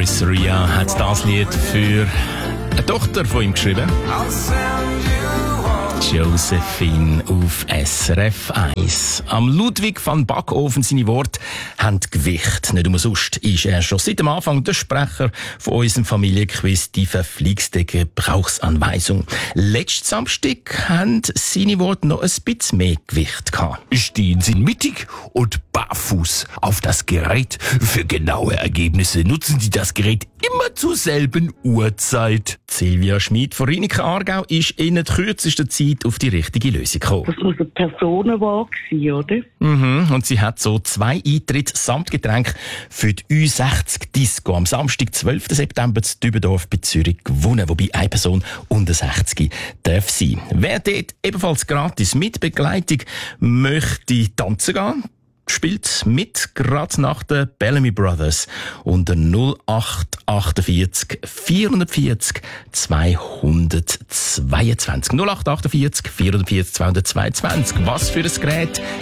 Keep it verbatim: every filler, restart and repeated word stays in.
Chris Ria hat das Lied für eine Tochter von ihm geschrieben. Josephine auf S R F eins. Am Ludwig van Backofen seine Worte haben Gewicht. Nicht umsonst ist er schon seit dem Anfang der Sprecher von unserem Familienquiz «Die verflixte Gebrauchsanweisung». Letzten Samstag haben seine Worte noch ein bisschen mehr Gewicht gehabt. Stehen Sie mittig und barfuß auf das Gerät. Für genaue Ergebnisse nutzen Sie das Gerät immer zur selben Uhrzeit. Silvia Schmid von Rienika Aargau ist in der kürzesten Zeit auf die richtige Lösung gekommen. Das muss eine Personenwaage sein, oder? Mhm. Und sie hat so zwei Eintritte samt Getränk für die Ü sechzig Disco am Samstag, zwölften September zu Dübendorf bei Zürich gewonnen, wobei eine Person unter sechzig darf sein. Wer dort ebenfalls gratis mit Begleitung möchte tanzen gehen, spielt mit, gerade nach den Bellamy Brothers unter null acht achtundvierzig vierhundertvierzig zweihundertzweiundzwanzig. null acht achtundvierzig vierhundertvierzig zweihundertzweiundzwanzig. Was für ein Gerät